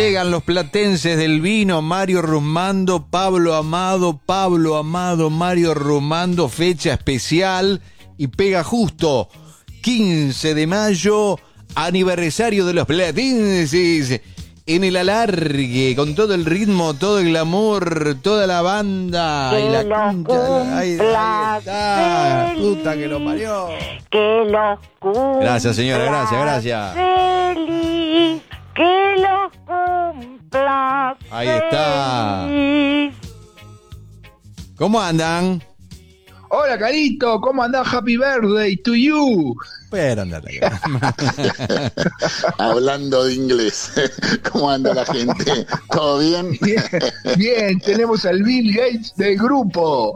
Llegan los platenses del vino, Mario Rumando, Pablo Amado, Mario Rumando, fecha especial y pega justo 15 de mayo, aniversario de los platenses, en el alargue, con todo el ritmo, todo el glamour, toda la banda que y la concha, ahí está, puta que lo parió. Que los cumpla. Gracias, señora, gracias. Feliz, que los cumpla. Ahí está. Feliz. ¿Cómo andan? Hola, Carito, ¿cómo andás? Happy birthday to you. Pero andate. Hablando de inglés, ¿cómo anda la gente? ¿Todo bien? Bien, tenemos al Bill Gates del grupo.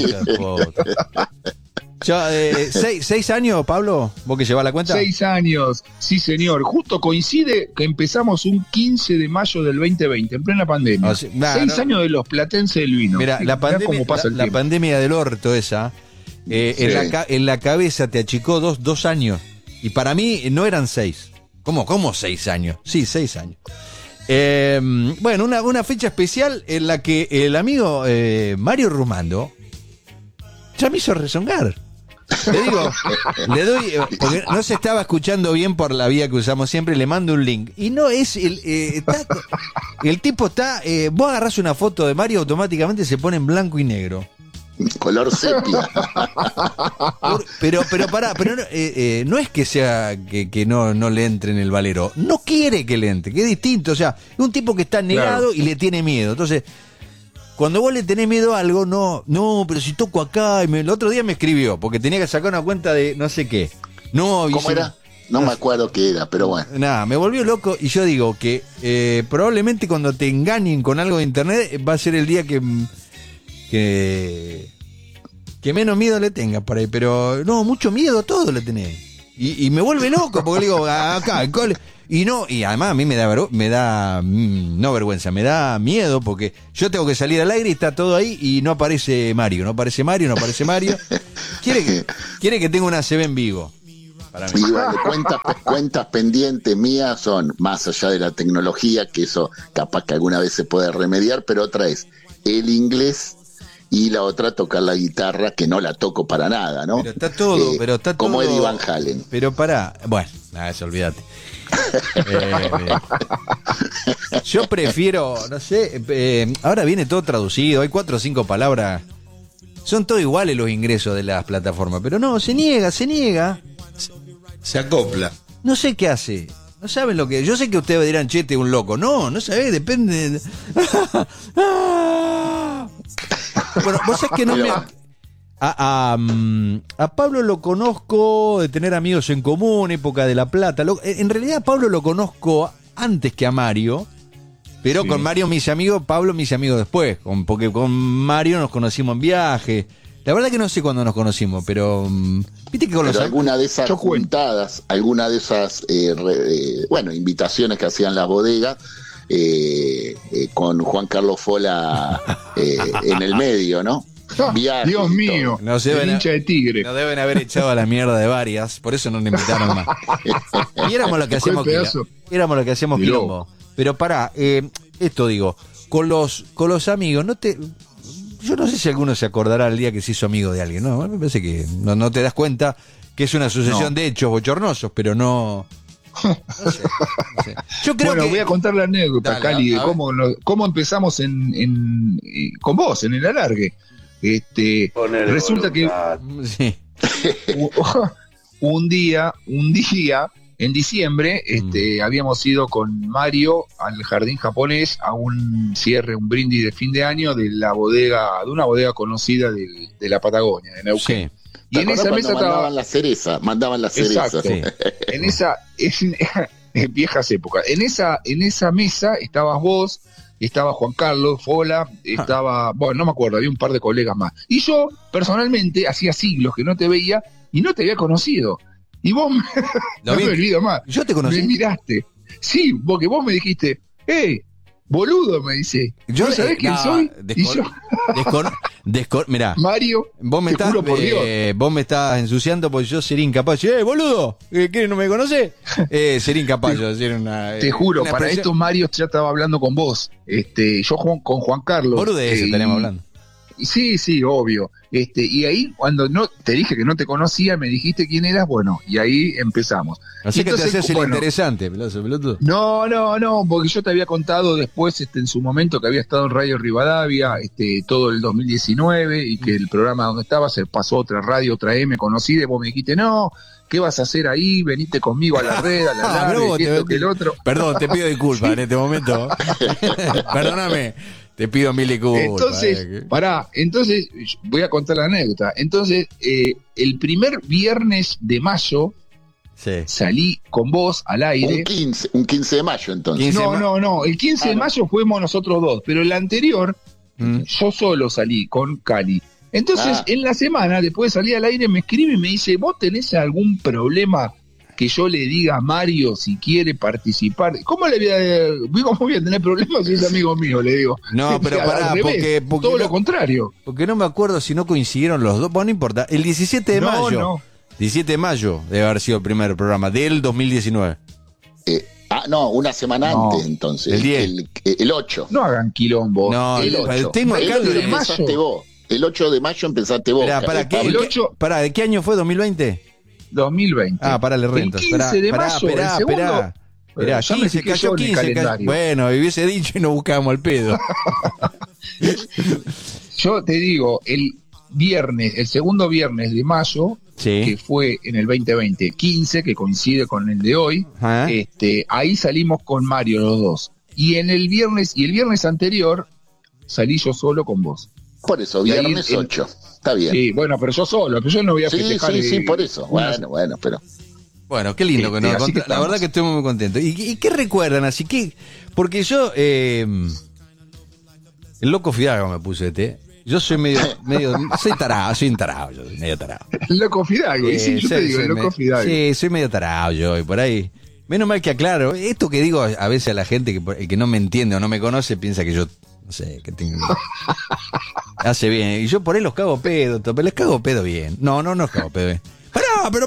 Yo, 6 años, Pablo, vos que llevas la cuenta. 6 años, sí señor. Justo coincide que empezamos un 15 de mayo del 2020, en plena pandemia. O sea, nah, 6 años de los platenses del vino. Mira, la pandemia del orto esa, en la cabeza te achicó dos años. Y para mí no eran 6. ¿Cómo 6 años? Sí, 6 años. Bueno, una fecha especial en la que el amigo Mario Rumando ya me hizo rezongar. Le doy, porque no se estaba escuchando bien por la vía que usamos siempre, le mando un link. Y no es, el tipo está, vos agarrás una foto de Mario, automáticamente se pone en blanco y negro. Color sepia. Pero no es que sea que no le entre en el valero. No quiere que le entre, que es distinto. O sea, es un tipo que está negado, claro, y le tiene miedo. Entonces, cuando vos le tenés miedo a algo, no, pero si toco acá, el otro día me escribió, porque tenía que sacar una cuenta de no sé qué. ¿Cómo era? No me acuerdo qué era, pero bueno. Nada, me volvió loco y yo digo que probablemente cuando te engañen con algo de internet va a ser el día que menos miedo le tengas por ahí, pero no, mucho miedo a todo le tenés. Y me vuelve loco, porque le digo, acá, el cole. Y además a mí me da vergüenza, me da miedo, porque yo tengo que salir al aire y está todo ahí y no aparece Mario. Quiere que tenga una CB en vivo. Para mí. Y vale, cuentas pendientes mías son, más allá de la tecnología, que eso capaz que alguna vez se puede remediar, pero otra es el inglés y la otra tocar la guitarra, que no la toco para nada, ¿no? Pero está todo, como Eddie Van Halen. Pero pará, bueno, nada, eso olvídate. Yo prefiero, no sé, ahora viene todo traducido, hay 4 o 5 palabras, son todos iguales los ingresos de las plataformas, pero no, se niega, se acopla. No sé qué hace, no saben lo que, yo sé que ustedes dirán, che, este es un loco, no sabés, depende. Bueno, vos sabés que no me... A Pablo lo conozco de tener amigos en común, época de La Plata. En realidad a Pablo lo conozco antes que a Mario, pero sí, con Mario mis amigos, Pablo mis amigos después, porque con Mario nos conocimos en viaje. La verdad que no sé cuándo nos conocimos, pero viste que con los alguna de esas juntadas, alguna de esas invitaciones que hacían las bodegas, con Juan Carlos Fola en el medio, ¿no? Viaje, Dios mío, el hincha de Tigre. Nos deben haber echado a la mierda de varias, por eso no nos invitaron más. Y éramos lo que hacíamos quilombo. Pero pará, esto digo, con los amigos, yo no sé si alguno se acordará el día que se hizo amigo de alguien, ¿no? Me parece que no te das cuenta que es una sucesión de hechos bochornosos, pero no sé. Yo creo que voy a contar la anécdota, dale, Cali, de cómo empezamos con vos en el alargue. Resulta que sí. un día en diciembre habíamos ido con Mario al jardín japonés a un brindis de fin de año de una bodega conocida de la Patagonia, de Neuquén. Sí. Y en esa mesa mandaban la cereza. Exacto. Sí. En viejas épocas. En esa mesa estabas vos, estaba Juan Carlos Fola, estaba, no me acuerdo, había un par de colegas más. Y yo, personalmente, hacía siglos que no te veía y no te había conocido. Y vos, no me olvido más. Yo te conocí. Me miraste. Sí, porque vos me dijiste, boludo, me dice. Yo ¿No sabés quién soy? Mirá, Mario, vos me te juro por Dios. vos me estás ensuciando porque yo sería incapaz de decir, boludo, ¿qué, no me conocés? Sería incapaz de decir una... Te juro, una para expresión- esto Mario ya estaba hablando con vos. Yo con Juan Carlos. Boludeces estaremos hablando. Sí, obvio. Y ahí cuando no te dije que no te conocía, me dijiste quién eras, bueno, y ahí empezamos. Así Y que te entonces, haces el bueno, interesante, pelotudo. No, porque yo te había contado después, en su momento, que había estado en Radio Rivadavia, todo el 2019, y que el programa donde estaba se pasó a otra radio, otra M conocida, y vos me dijiste, no, ¿qué vas a hacer ahí? Venite conmigo a la red, a la Ah, larga, vos que esto, que el otro. Perdón, te pido disculpas en este momento. Perdóname, te pido mil disculpas. Entonces, voy a contar la anécdota. Entonces, el primer viernes de mayo Sí. salí con vos al aire. Un 15 de mayo, entonces. 15 No, el 15 de mayo fuimos nosotros dos, pero el anterior, yo solo salí con Cali. Entonces, en la semana, después de salir al aire, me escribe y me dice, ¿vos tenés algún problema que yo le diga a Mario si quiere participar? ¿Cómo voy a tener problemas si es amigo mío? Le digo. No, pero Al pará, revés, porque todo no- lo contrario. Porque no me acuerdo si no coincidieron los dos. Bueno, no importa. El 17 de mayo. No. 17 de mayo debe haber sido el primer programa del 2019. No, una semana No. antes, entonces. El 10. El 8. No hagan quilombo. No, el el 8. tengo acá El 8 de mayo. empezaste vos. El 8 de mayo empezaste vos. ¿Para qué? El 8 ¿De qué año fue? ¿2020? 2020. Ah, para le rento. El 15 de mayo, el segundo. Esperá, Ya me 15, fijé cayó yo en el 15. calendario. Bueno, y hubiese dicho y no buscábamos el pedo. Yo te digo, el segundo viernes de mayo, que Sí. fue en el 2020, 15, que coincide con el de hoy, Ajá. ahí salimos con Mario los dos. Y el viernes anterior salí yo solo con vos. Por eso, Y ahí viernes el- 8. Está bien. Sí, bueno, pero yo solo, pero yo no voy a Sí, festejar. sí, por eso. una- Bueno, pero. Bueno, qué lindo que nos así que La estamos. verdad que estoy muy contento. ¿Y qué recuerdan? Así que, porque yo, el loco Fidalgo me puse, Yo soy soy tarado, soy un tarado, yo soy medio tarado. El loco Fidalgo, y sí, yo te digo, el loco Fidalgo. Sí, soy medio tarado yo, y por ahí. Menos mal que aclaro. Esto que digo a veces a la gente el que no me entiende o no me conoce piensa que yo, no sé, que tengo... Hace bien. Y yo por ahí los cago pedo, pero les cago pedo bien. No los cago pedo bien. Pero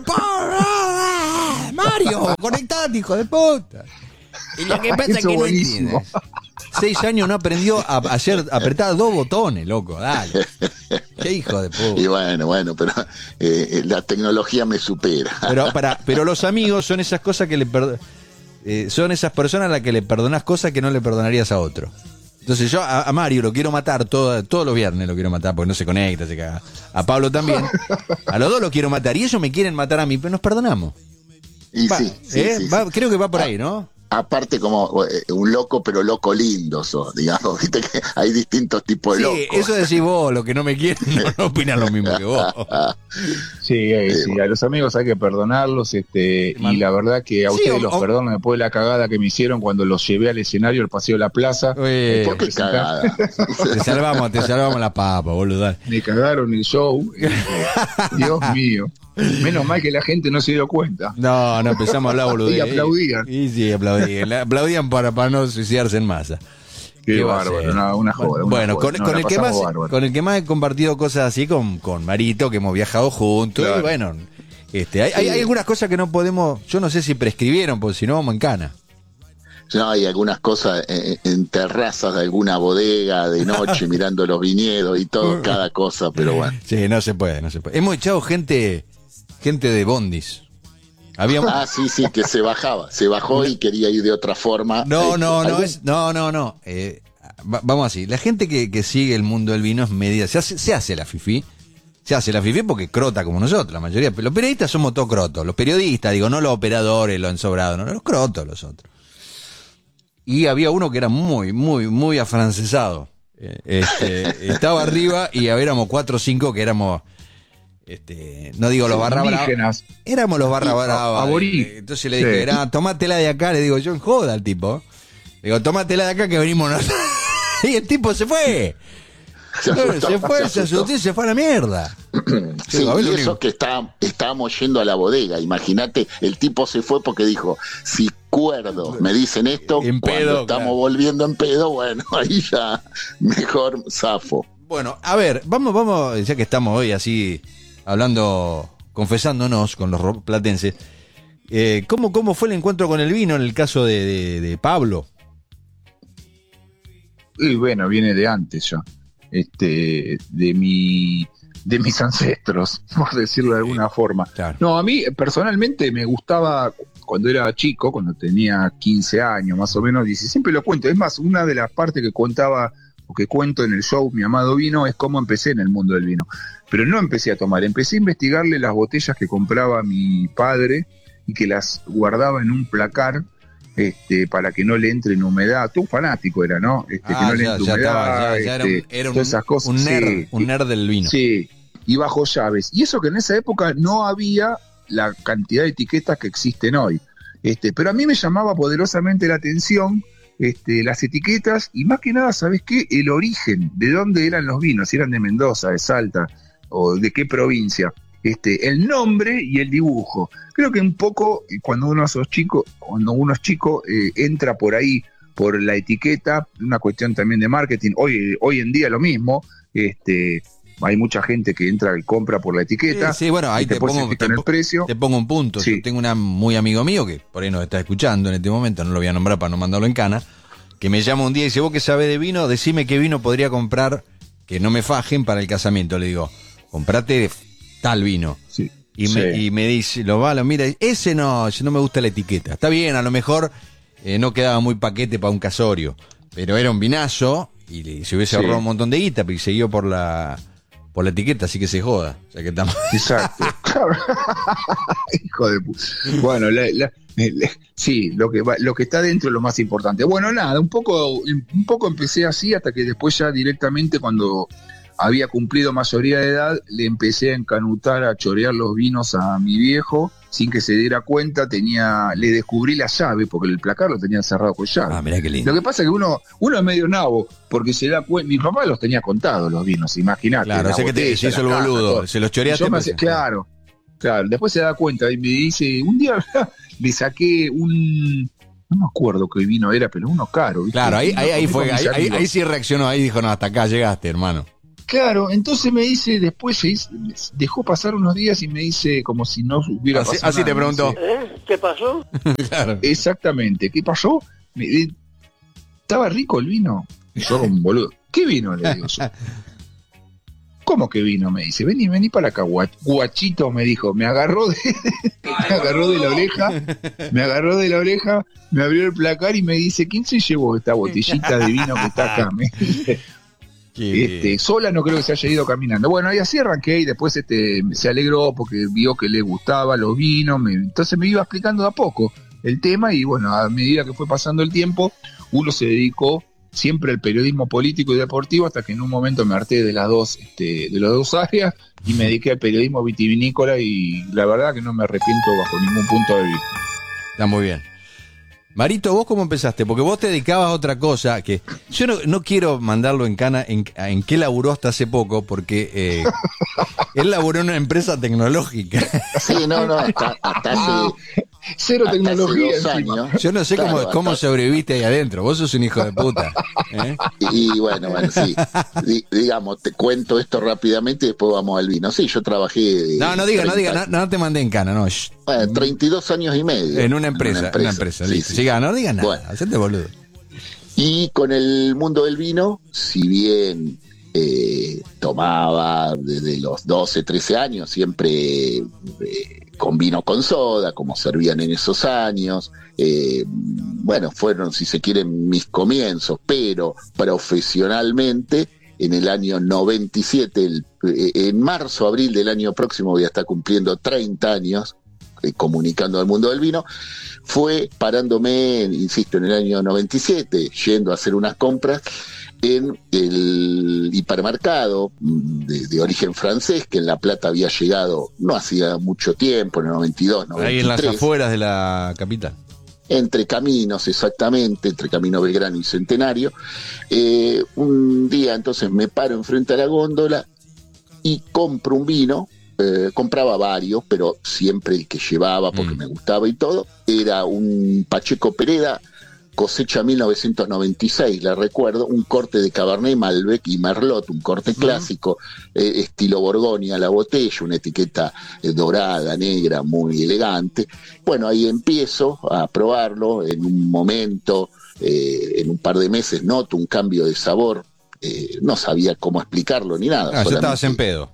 Mario, conectate, hijo de puta. Y lo que pasa es Eso que no buenísimo. entiendes. 6 años no aprendió a apretar 2 botones, loco, dale. Qué hijo de puta. Y bueno, pero la tecnología me supera. Pero los amigos son esas cosas que son esas personas a las que le perdonás cosas que no le perdonarías a otro. Entonces yo a Mario lo quiero matar todos los viernes, lo quiero matar porque no se conecta, se caga. A Pablo también. A los dos lo quiero matar y ellos me quieren matar a mí, pero nos perdonamos. Y Va, sí. Creo que va por ahí, ¿no? Aparte como un loco, pero loco lindo sos, digamos, viste que hay distintos tipos de Sí, locos. eso decís vos, los que no me quieren no opinan lo mismo que vos. Sí, a los amigos hay que perdonarlos, y la verdad que a Sí, ustedes los perdono después de la cagada que me hicieron cuando los llevé al escenario, al Paseo de la Plaza. ¿Por qué presentar- cagada? Te salvamos la papa, boludo. Me cagaron el show. Dios mío. Menos mal que la gente no se dio cuenta. No, empezamos a hablar, boludo. Y aplaudían. Y sí, aplaudían. Aplaudían para no suicidarse en masa. Qué va a bárbaro, ser? una joda. Bueno, con el que más, con el que más he compartido cosas así con Marito, que hemos viajado juntos. Claro. Y bueno, hay algunas cosas que no podemos, yo no sé si prescribieron, porque si no vamos en cana. No, hay algunas cosas en terrazas de alguna bodega de noche mirando los viñedos y todo, cada cosa, pero bueno. Sí, no se puede. Hemos echado gente de bondis. Sí, que se bajó y quería ir de otra forma. No. Vamos así, la gente que sigue el mundo del vino es media, se hace la fifí. Se hace la fifí porque crota como nosotros, la mayoría. Los periodistas somos todos crotos. Los periodistas, digo, no los operadores, los ensobrados, no, los crotos los otros. Y había uno que era muy, muy, muy afrancesado. Estaba arriba y éramos 4 o 5 que éramos... no digo los barra bravas, éramos los barra bravas. Entonces le dije, tomátela de acá, le digo yo en joda al tipo. Le digo, tomátela de acá que venimos nosotros. Y el tipo se fue. Se asustó y se fue a la mierda. Sí, y eso que estábamos yendo a la bodega. Imagínate, el tipo se fue porque dijo, si cuerdo me dicen esto, en cuando pedo, estamos claro. volviendo en pedo, bueno, ahí ya mejor zafo. Bueno, a ver, vamos, ya que estamos hoy así hablando, confesándonos con los platenses, ¿cómo fue el encuentro con el vino en el caso de Pablo? Y bueno, viene de antes ya, de mis ancestros, por decirlo de alguna forma. Claro. No, a mí personalmente me gustaba cuando era chico, cuando tenía 15 años más o menos, y siempre lo cuento. Es más, una de las partes que contaba o que cuento en el show Mi Amado Vino es cómo empecé en el mundo del vino. Pero no empecé a tomar, empecé a investigarle las botellas que compraba mi padre y que las guardaba en un placar para que no le entre en humedad. Tú fanático era, ¿no? Que no le entre humedad, era todas esas cosas. Un nerd del vino. Sí, y bajo llaves. Y eso que en esa época no había la cantidad de etiquetas que existen hoy. Pero a mí me llamaba poderosamente la atención las etiquetas y más que nada, ¿sabes qué? El origen, de dónde eran los vinos, si eran de Mendoza, de Salta o de qué provincia. El nombre y el dibujo. Creo que un poco cuando uno es chico, entra por ahí, por la etiqueta, una cuestión también de marketing. Hoy en día lo mismo, hay mucha gente que entra y compra por la etiqueta. Sí, bueno, ahí te pongo el precio. Te pongo un punto. Sí. Yo tengo un muy amigo mío que por ahí nos está escuchando en este momento, no lo voy a nombrar para no mandarlo en cana, que me llama un día y dice, vos que sabés de vino, decime qué vino podría comprar que no me fajen para el casamiento. Le digo, comprate tal vino. Sí. Y me dice, lo mira, ese no me gusta la etiqueta. Está bien, a lo mejor no quedaba muy paquete para un casorio, pero era un vinazo y se hubiese ahorrado un montón de guita, pero siguió por la etiqueta, así que se joda. O sea que estamos... Exacto. Hijo de puta. Bueno, sí, lo que está dentro es lo más importante. Bueno, nada, un poco empecé así hasta que después ya directamente cuando había cumplido mayoría de edad, le empecé a encanutar, a chorear los vinos a mi viejo, sin que se diera cuenta, le descubrí la llave, porque el placar lo tenía cerrado con llave. Ah, mirá qué lindo. Lo que pasa es que uno es medio nabo, porque se da cuenta, mi papá los tenía contados los vinos, imagínate. Claro, sé que se hizo el boludo, se los choreaste. Claro, después se da cuenta y me dice, un día le saqué no me acuerdo qué vino era, pero uno caro, ¿viste? Claro, ahí sí reaccionó, ahí dijo, no, hasta acá llegaste, hermano. Claro, entonces me dice, después dejó pasar unos días y me dice como si no hubiera pasado así nada. te preguntó. ¿Qué pasó? Claro. Exactamente, ¿qué pasó? ¿Estaba rico el vino? Y yo como un boludo, ¿qué vino? Le digo yo. ¿Cómo que vino? Me dice, vení para acá, guachito, me dijo, me agarró de la oreja, me abrió el placar y me dice, ¿quién se llevó esta botellita de vino que está acá? Me dice, sola no creo que se haya ido caminando. Bueno, y así arranqué y después se alegró porque vio que le gustaba los vinos, entonces me iba explicando de a poco el tema y bueno, a medida que fue pasando el tiempo, uno se dedicó siempre al periodismo político y deportivo hasta que en un momento me harté de las dos áreas y me dediqué al periodismo vitivinícola y la verdad que no me arrepiento bajo ningún punto de vista. Está muy bien. Marito, ¿vos cómo empezaste? Porque vos te dedicabas a otra cosa, que yo no quiero mandarlo en cana en qué laburó hasta hace poco, porque él laburó en una empresa tecnológica. Sí, no, hasta hace... Cero tecnología. Hace 2 años. Yo no sé cómo sobreviviste ahí adentro, vos sos un hijo de puta. Y bueno, sí. Digamos, te cuento esto rápidamente y después vamos al vino. Sí, yo trabajé... No te mandé en cana, no. Bueno, 32 años y medio. En una empresa, sí. Siga, no digas nada, bueno, hacete boludo. Y con el mundo del vino, si bien tomaba desde los 12, 13 años, siempre con vino con soda, como servían en esos años. Bueno, fueron, si se quieren, mis comienzos, pero profesionalmente, en el año 97, en marzo, abril del año próximo, voy a estar cumpliendo 30 años comunicando al mundo del vino. Fue parándome, insisto, en el año 97, yendo a hacer unas compras en el hipermercado de origen francés, que en La Plata había llegado no hacía mucho tiempo, en el 92, 93. Ahí en las afueras de la capital. Entre caminos, exactamente, entre Camino Belgrano y Centenario. Un día entonces me paro enfrente a la góndola y compro un vino. Compraba varios, pero siempre el que llevaba, porque me gustaba y todo, era un Pacheco Pereda cosecha 1996, la recuerdo, un corte de Cabernet, Malbec y Merlot, un corte clásico, estilo Borgoña, la botella, una etiqueta dorada, negra, muy elegante. Bueno, ahí empiezo a probarlo, en un momento, en un par de meses noto un cambio de sabor, no sabía cómo explicarlo ni nada. Ya estabas en pedo.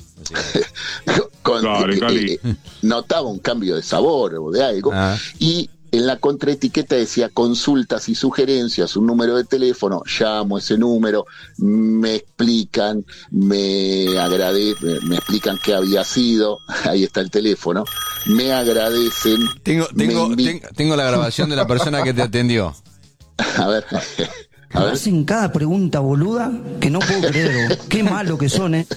Notaba un cambio de sabor o de algo, y en la contraetiqueta decía consultas y sugerencias, un número de teléfono, llamo ese número, me explican, me explican qué había sido, ahí está el teléfono, me agradecen. Tengo la grabación de la persona que te atendió. A ver. Hacen cada pregunta boluda que no puedo creer. Qué malo que son, ¿eh?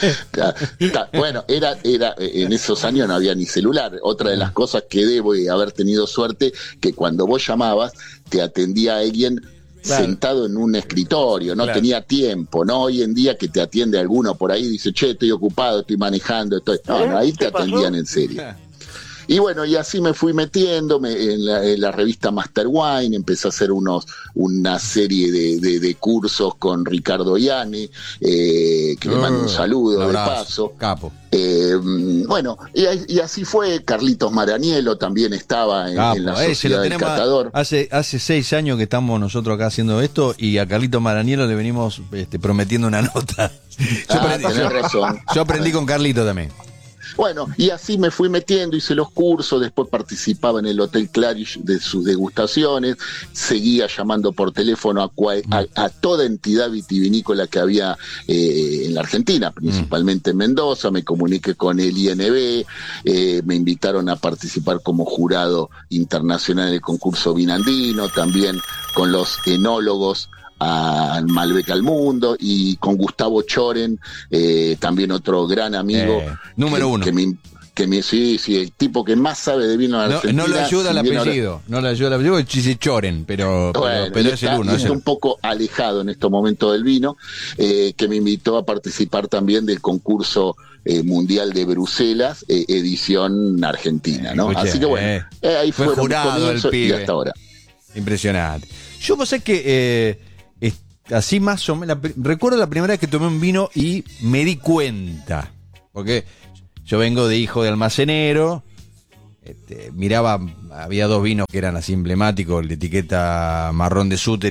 Bueno, era en esos años no había ni celular. Otra de las cosas que debo haber tenido suerte, que cuando vos llamabas te atendía alguien sentado en un escritorio, no tenía tiempo, no hoy en día que te atiende alguno por ahí, dice, che, estoy ocupado, estoy manejando, no, ahí te atendían en serio. Y bueno, y así me fui metiéndome en la revista Master Wine, empecé a hacer una serie de cursos con Ricardo Ianni, que le mando un saludo de paso. Capo. Bueno, y así fue. Carlitos Maranielo también estaba en la Sociedad del Catador. Hace 6 años que estamos nosotros acá haciendo esto, y a Carlitos Maranielo le venimos prometiendo una nota. Tenés razón. Yo aprendí con Carlito también. Bueno, y así me fui metiendo, hice los cursos, después participaba en el Hotel Claridge de sus degustaciones, seguía llamando por teléfono a toda entidad vitivinícola que había en la Argentina, principalmente en Mendoza, me comuniqué con el INB, me invitaron a participar como jurado internacional en el concurso vinandino, también con los enólogos al Malbec al Mundo, y con Gustavo Choren, también otro gran amigo, número uno, sí, el tipo que más sabe de vino en Argentina. No le ayuda el apellido, dice Choren, pero es el uno. Está un poco alejado en estos momentos del vino, que me invitó a participar también del concurso mundial de Bruselas, edición argentina, ¿no? Así que bueno, ahí fue jurado el pibe. Y hasta ahora. Impresionante. Yo sé que así más o menos, recuerdo la primera vez que tomé un vino y me di cuenta, porque yo vengo de hijo de almacenero, miraba, había 2 vinos que eran así emblemáticos, el de etiqueta marrón de Suter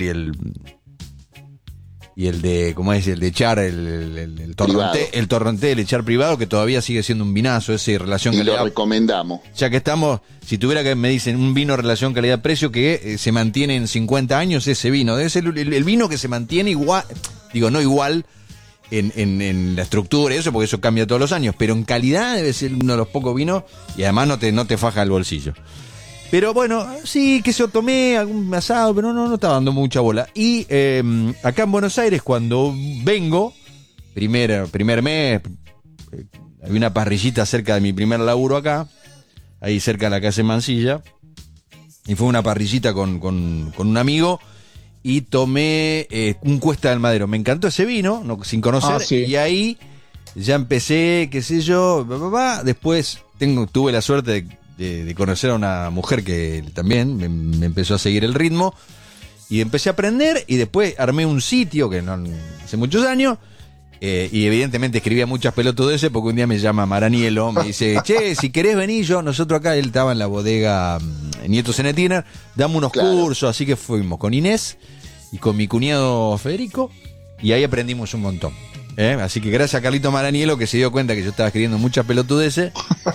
y el de, ¿cómo es? El de Char, el Torronté, el Char privado, que todavía sigue siendo un vinazo, ese relación calidad. Y lo recomendamos. Ya que estamos, si tuviera que me dicen un vino relación calidad-precio que se mantiene en 50 años, ese vino, debe ser el vino que se mantiene igual, digo, no igual en la estructura y eso, porque eso cambia todos los años, pero en calidad debe ser uno de los pocos vinos, y además no te faja el bolsillo. Pero bueno, sí, que yo tomé algún asado, pero no estaba dando mucha bola. Y acá en Buenos Aires, cuando vengo, primer mes, había una parrillita cerca de mi primer laburo acá, ahí cerca de la calle Mansilla, y fue una parrillita con un amigo, y tomé un Cuesta del Madero. Me encantó ese vino, sin conocer, y ahí ya empecé, qué sé yo, después tuve la suerte de conocer a una mujer que también me empezó a seguir el ritmo, y empecé a aprender, y después armé un sitio que hace muchos años, y evidentemente escribía muchas pelotudeces, porque un día me llama Maranielo, me dice, che, si querés venir, nosotros acá, él estaba en la bodega Nietos Zenetiner, damos unos cursos, así que fuimos con Inés y con mi cuñado Federico, y ahí aprendimos un montón. Así que gracias a Carlito Maranielo, que se dio cuenta que yo estaba escribiendo muchas pelotudeces,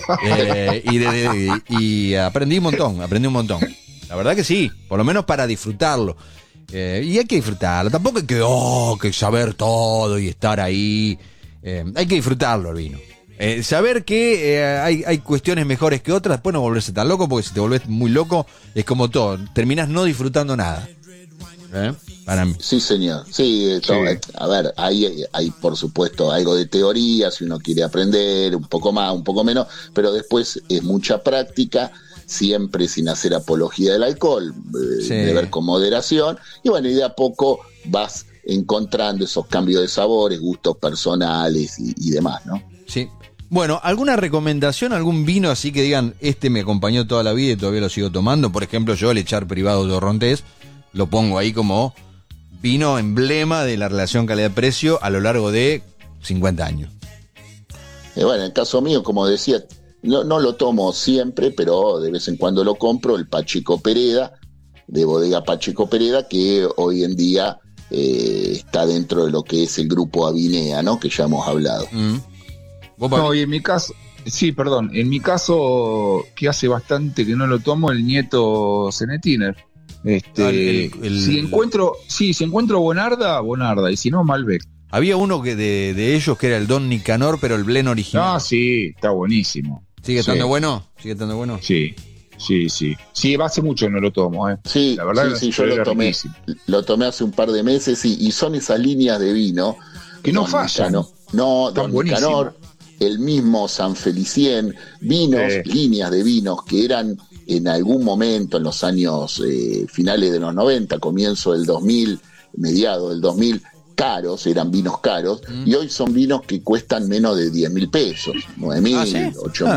y aprendí un montón. La verdad que sí, por lo menos para disfrutarlo. Y hay que disfrutarlo, tampoco hay que saber todo y estar ahí. Hay que disfrutarlo el vino. Saber que hay cuestiones mejores que otras, después no volverse tan loco, porque si te volvés muy loco es como todo, terminás no disfrutando nada. Para mí. Sí, señor. Sí. A ver, hay por supuesto algo de teoría, si uno quiere aprender, un poco más, un poco menos, pero después es mucha práctica, siempre sin hacer apología del alcohol, beber con moderación, y bueno, y de a poco vas encontrando esos cambios de sabores, gustos personales y demás, ¿no? Sí. Bueno, ¿alguna recomendación, algún vino así que digan, me acompañó toda la vida y todavía lo sigo tomando? Por ejemplo, yo el Echar privado de Torrontés, lo pongo ahí como vino emblema de la relación calidad-precio a lo largo de 50 años. Bueno, en el caso mío, como decía, no lo tomo siempre, pero de vez en cuando lo compro, el Pacheco Pereda, de bodega Pacheco Pereda, que hoy en día está dentro de lo que es el grupo Avinea, ¿no? Que ya hemos hablado. No, y en mi caso, en mi caso, que hace bastante que no lo tomo, el nieto Zenetiner. Si encuentro Bonarda, y si no, Malbec. Había uno que de ellos que era el Don Nicanor, pero el blend original. Ah, sí, está buenísimo. ¿Sigue estando bueno? ¿Sigue estando bueno? Sí. Sí, hace mucho que no lo tomo, Sí, la verdad sí, yo lo tomé hace un par de meses y son esas líneas de vino que no fallan. Don Nicanor, el mismo San Felicien, líneas de vinos que eran en algún momento en los años finales de los 90, comienzo del 2000, mediados del 2000, eran vinos caros, y hoy son vinos que cuestan menos de 10.000 pesos, 9.000,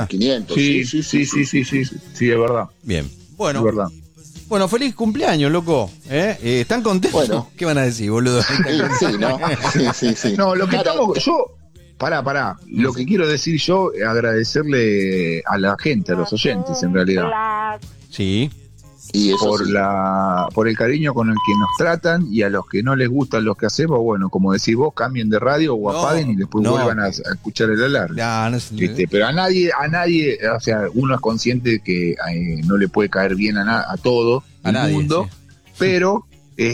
8.500. Sí, es verdad. Bien, bueno. Es verdad. Bueno, feliz cumpleaños, loco. ¿Están contentos? Bueno. ¿Qué van a decir, boludo? Sí, ¿no? Sí. No, lo que pará. Lo que quiero decir yo es agradecerle a la gente, a los oyentes, en realidad. Sí. Y eso por el cariño con el que nos tratan, y a los que no les gustan lo que hacemos, bueno, como decís vos, cambien de radio o apaguen y después vuelvan a escuchar el alargue. Pero a nadie, o sea, uno es consciente de que no le puede caer bien a todo el mundo, sí. pero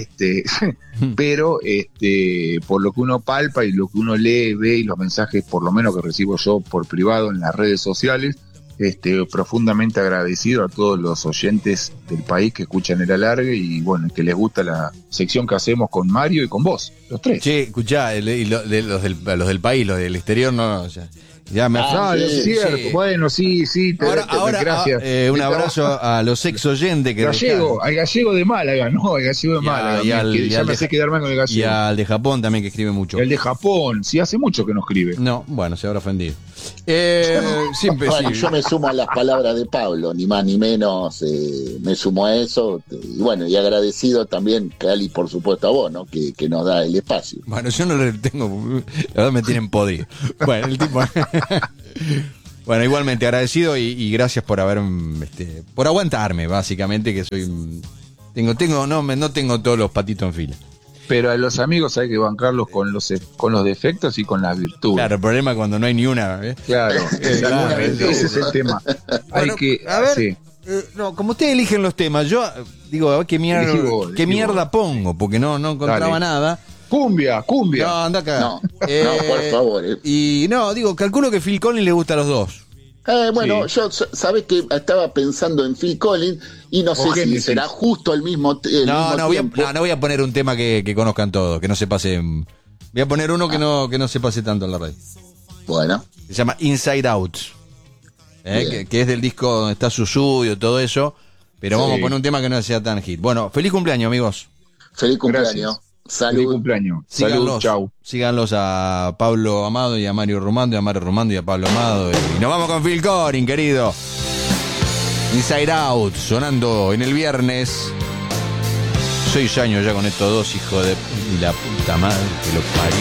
por lo que uno palpa y lo que uno lee, ve, y los mensajes, por lo menos que recibo yo por privado en las redes sociales, profundamente agradecido a todos los oyentes del país que escuchan el alargue y bueno, que les gusta la sección que hacemos con Mario y con vos, los tres. Che, escuchá, los del país, los del exterior, no, ya me es cierto. Sí. Bueno, sí, ahora gracias. Un abrazo a los ex oyentes que al gallego de Málaga, ya me sé quedar mal con el gallego. Y al de Japón también, que escribe mucho. El de Japón, sí, hace mucho que no escribe. No, bueno, se habrá ofendido. Siempre bueno, sí. Yo me sumo a las palabras de Pablo, ni más ni menos, me sumo a eso, y bueno, y agradecido también, Cali, por supuesto, a vos, ¿no? Que nos da el espacio. Bueno, yo no le tengo, la verdad me tienen podrido. Bueno, el tipo... Bueno, igualmente agradecido y gracias por haber por aguantarme, básicamente, que soy no tengo todos los patitos en fila. Pero a los amigos hay que bancarlos con los defectos y con las virtudes. Claro, el problema es cuando no hay ni una. Claro, ese es el tema. Bueno, a ver, sí. Como ustedes eligen los temas, yo digo, a ver qué mierda pongo, porque no encontraba nada. Cumbia. No, anda acá. No, por favor. Y no, calculo que Phil Collins le gusta a los dos. Bueno, sí. Yo, ¿sabes que estaba pensando en Phil Collins y no sé si será justo el mismo tiempo? No voy a poner un tema que conozcan todos, que no se pase. Voy a poner uno que no se pase tanto en la radio. Bueno. Se llama Inside Out, que es del disco donde está Susudio, todo eso, pero vamos a poner un tema que no sea tan hit. Bueno, feliz cumpleaños, amigos. Feliz cumpleaños. Gracias. Salud. Feliz cumpleaños. Salud, chau. Síganlos a Pablo Amado y a Mario Romando, y a Mario Romando y a Pablo Amado. Y nos vamos con Phil Collins, querido. Inside Out, sonando en el viernes. 6 años ya con estos dos, hijo de la puta madre que lo parió.